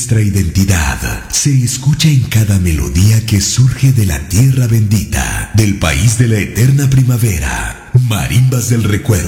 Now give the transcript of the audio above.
nuestra identidad se escucha en cada melodía que surge de la tierra bendita, del país de la eterna primavera. Marimbas del recuerdo.